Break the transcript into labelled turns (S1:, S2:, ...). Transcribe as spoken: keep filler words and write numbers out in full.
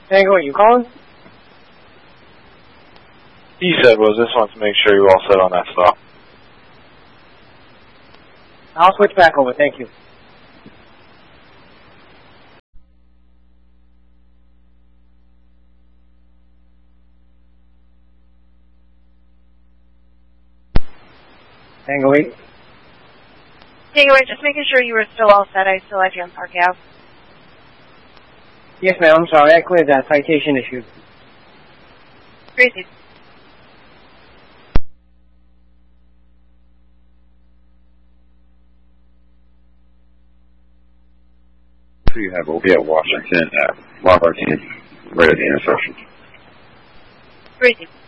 S1: Tango, are you calling?
S2: He said was just wants to make sure you're all set on that stop.
S1: I'll switch back over, thank you. Tango eight.
S3: Tango eight, just making sure you were still all set. I still had you on Park Ave.
S1: Yes, ma'am, I'm sorry, I cleared that citation issue.
S3: Gracie.
S4: So you have O B at Washington at one thirteen, right at the intersection.
S3: Gracie.